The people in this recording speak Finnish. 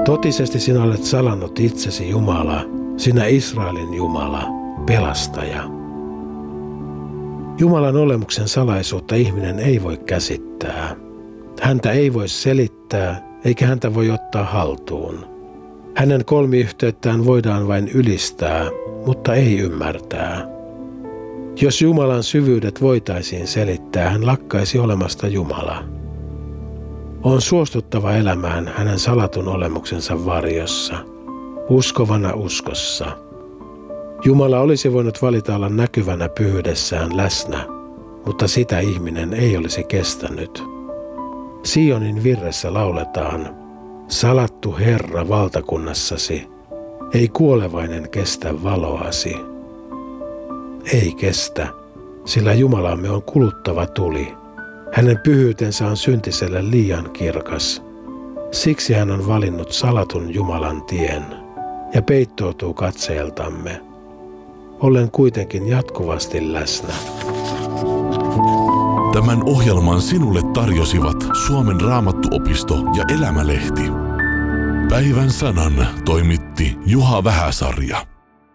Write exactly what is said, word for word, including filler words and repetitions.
Totisesti sinä olet salannut itsesi Jumala, sinä Israelin Jumala, pelastaja. Jumalan olemuksen salaisuutta ihminen ei voi käsittää. Häntä ei voi selittää, eikä häntä voi ottaa haltuun. Hänen kolmiyhteyttään voidaan vain ylistää, mutta ei ymmärtää. Jos Jumalan syvyydet voitaisiin selittää, hän lakkaisi olemasta Jumala. On suostuttava elämään hänen salatun olemuksensa varjossa, uskovana uskossa. Jumala olisi voinut valita olla näkyvänä pyhyydessään läsnä, mutta sitä ihminen ei olisi kestänyt. Sionin virressä lauletaan, salattu Herra valtakunnassasi, ei kuolevainen kestä valoasi. Ei kestä, sillä Jumalamme on kuluttava tuli. Hänen pyhyytensä on syntiselle liian kirkas. Siksi hän on valinnut salatun Jumalan tien ja peittoutuu katseeltamme. Olen kuitenkin jatkuvasti läsnä. Tämän ohjelman sinulle tarjosivat Suomen Raamattuopisto ja Elämälehti. Päivän sanan toimitti Juha Vähäsarja.